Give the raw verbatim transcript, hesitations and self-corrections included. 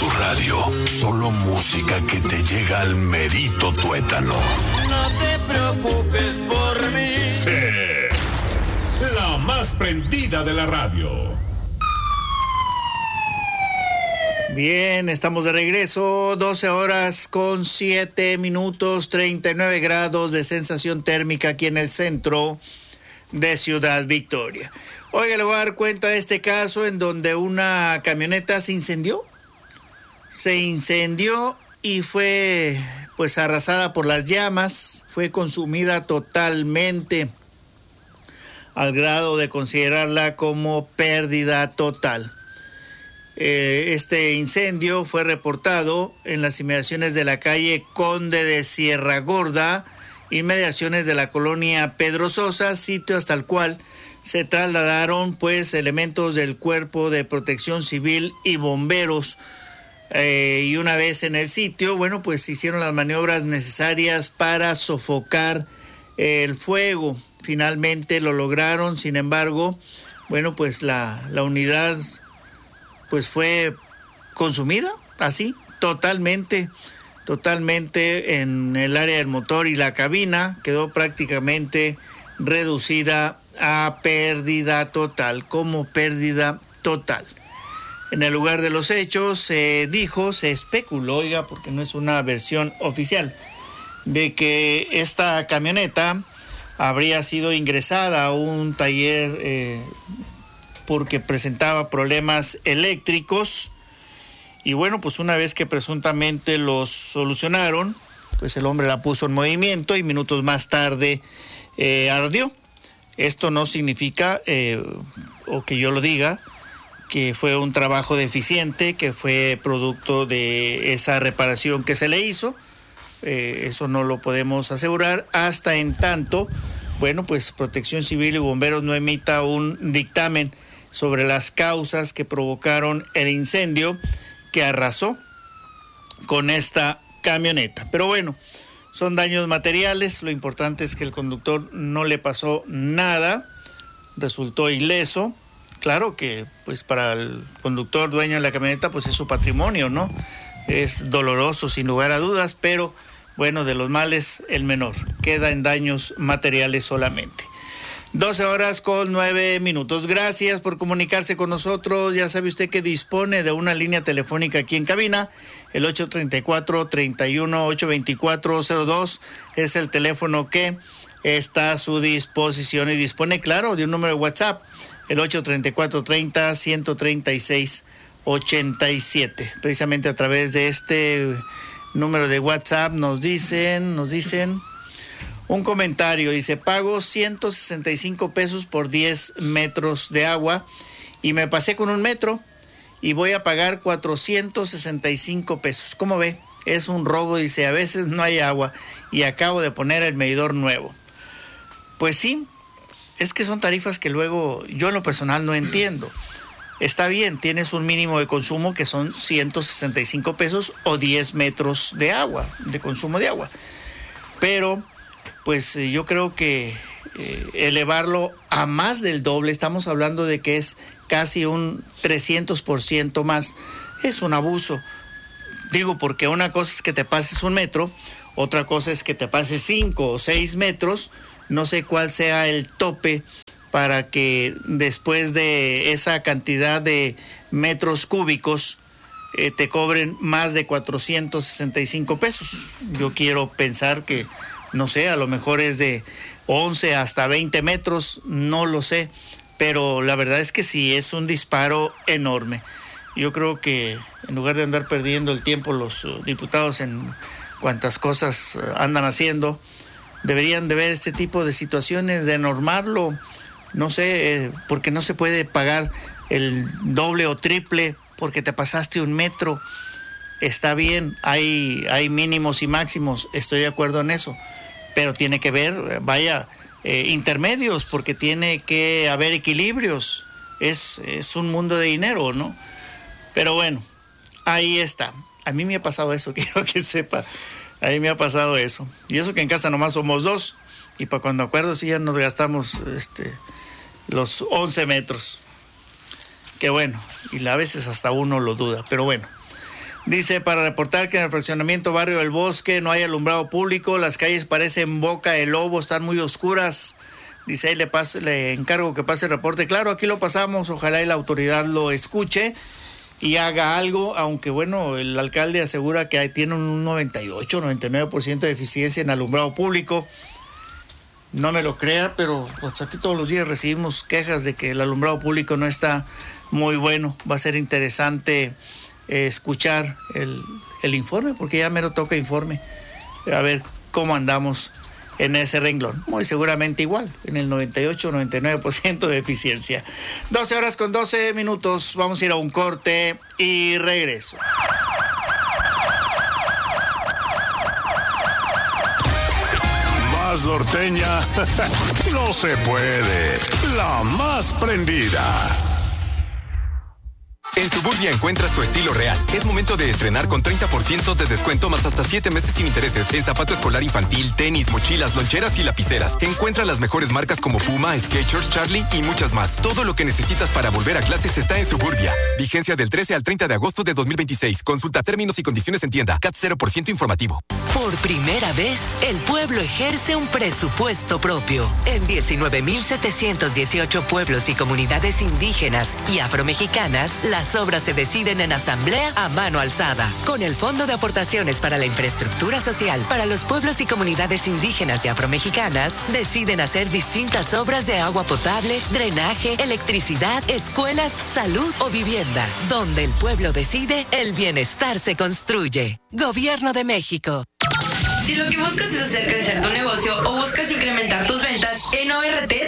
tu radio, solo música que te llega al merito tuétano. No te preocupes por mí. Sí, la más prendida de la radio. Bien, estamos de regreso, doce horas con siete minutos, treinta y nueve grados de sensación térmica aquí en el centro de Ciudad Victoria. Oiga, le voy a dar cuenta de este caso en donde una camioneta se incendió. Se incendió y fue pues arrasada por las llamas, fue consumida totalmente al grado de considerarla como pérdida total. Eh, este incendio fue reportado en las inmediaciones de la calle Conde de Sierra Gorda, inmediaciones de la colonia Pedro Sosa, sitio hasta el cual se trasladaron pues elementos del Cuerpo de Protección Civil y bomberos. Eh, y una vez en el sitio, bueno, pues hicieron las maniobras necesarias para sofocar eh, el fuego. Finalmente lo lograron, sin embargo, bueno, pues la, la unidad pues fue consumida, así, totalmente, totalmente en el área del motor y la cabina, quedó prácticamente reducida a pérdida total, como pérdida total. En el lugar de los hechos se dijo, se especuló, oiga, porque no es una versión oficial, de que esta camioneta habría sido ingresada a un taller eh, porque presentaba problemas eléctricos y bueno, pues una vez que presuntamente los solucionaron, pues el hombre la puso en movimiento y minutos más tarde eh, ardió. Esto no significa, eh, o que yo lo diga, que fue un trabajo deficiente, que fue producto de esa reparación que se le hizo. Eh, eso no lo podemos asegurar hasta en tanto, bueno, pues Protección Civil y Bomberos no emita un dictamen sobre las causas que provocaron el incendio que arrasó con esta camioneta. Pero bueno, son daños materiales, lo importante es que el conductor no le pasó nada, resultó ileso. Claro que pues para el conductor dueño de la camioneta pues es su patrimonio, ¿no? Es doloroso sin lugar a dudas, pero bueno, de los males el menor, queda en daños materiales solamente. doce horas con nueve minutos. Gracias por comunicarse con nosotros. Ya sabe usted que dispone de una línea telefónica aquí en cabina. El ocho treinta y cuatro, treinta y uno, ocho veinticuatro cero dos es el teléfono que está a su disposición y dispone, claro, de un número de WhatsApp. El ocho treinta y cuatro, treinta, ciento treinta y seis, ochenta y siete. Precisamente a través de este número de WhatsApp nos dicen, nos dicen... Un comentario, dice, pago ciento sesenta y cinco pesos por diez metros de agua y me pasé con un metro y voy a pagar cuatrocientos sesenta y cinco pesos. ¿Cómo ve? Es un robo, dice, a veces no hay agua y acabo de poner el medidor nuevo. Pues sí, es que son tarifas que luego yo en lo personal no entiendo. Está bien, tienes un mínimo de consumo que son ciento sesenta y cinco pesos o diez metros de agua, de consumo de agua. Pero pues yo creo que eh, elevarlo a más del doble, estamos hablando de que es casi un trescientos por ciento más, es un abuso. Digo, porque una cosa es que te pases un metro, otra cosa es que te pases cinco o seis metros, no sé cuál sea el tope para que después de esa cantidad de metros cúbicos eh, te cobren más de cuatrocientos sesenta y cinco pesos. Yo quiero pensar que no sé, a lo mejor es de once hasta veinte metros, no lo sé, pero la verdad es que sí, es un disparo enorme. Yo creo que en lugar de andar perdiendo el tiempo los uh, diputados en cuantas cosas uh, andan haciendo, deberían de ver este tipo de situaciones, de normarlo, no sé, eh, porque no se puede pagar el doble o triple porque te pasaste un metro. Está bien, hay, hay mínimos y máximos, estoy de acuerdo en eso, pero tiene que ver, vaya, eh, intermedios, porque tiene que haber equilibrios, es, es un mundo de dinero, ¿no? Pero bueno, ahí está, a mí me ha pasado eso, quiero que sepa, a mí me ha pasado eso, y eso que en casa nomás somos dos, y para cuando acuerdo sí ya nos gastamos este, los once metros, que bueno, y a veces hasta uno lo duda, pero bueno. Dice, para reportar que en el fraccionamiento Barrio del Bosque no hay alumbrado público, las calles parecen boca de lobo, están muy oscuras. Dice, ahí le, paso, le encargo que pase el reporte. Claro, aquí lo pasamos, ojalá y la autoridad lo escuche y haga algo, aunque bueno, el alcalde asegura que ahí tiene un noventa y ocho, noventa y nueve por ciento de eficiencia en alumbrado público. No me lo crea, pero pues aquí todos los días recibimos quejas de que el alumbrado público no está muy bueno. Va a ser interesante eh, escuchar el, el informe, porque ya me lo toca informe, a ver cómo andamos en ese renglón. Muy seguramente igual, en el noventa y ocho, noventa y nueve por ciento de eficiencia. doce horas con doce minutos, vamos a ir a un corte y regreso. Más norteña, no se puede. La más prendida. En Suburbia encuentras tu estilo real. Es momento de estrenar con treinta por ciento de descuento más hasta siete meses sin intereses en zapato escolar infantil, tenis, mochilas, loncheras y lapiceras. Encuentra las mejores marcas como Puma, Skechers, Charlie y muchas más. Todo lo que necesitas para volver a clases está en Suburbia. Vigencia del trece al treinta de agosto de dos mil veintiséis. Consulta términos y condiciones en tienda. C A T cero por ciento informativo. Por primera vez, el pueblo ejerce un presupuesto propio. En diecinueve mil setecientos dieciocho pueblos y comunidades indígenas y afromexicanas, las obras se deciden en asamblea a mano alzada. Con el Fondo de Aportaciones para la Infraestructura Social para los pueblos y comunidades indígenas y afromexicanas, deciden hacer distintas obras de agua potable, drenaje, electricidad, escuelas, salud o vivienda. Donde el pueblo decide, el bienestar se construye. Gobierno de México. Si lo que buscas es hacer crecer tu negocio o buscas incrementar tus ventas, en O R T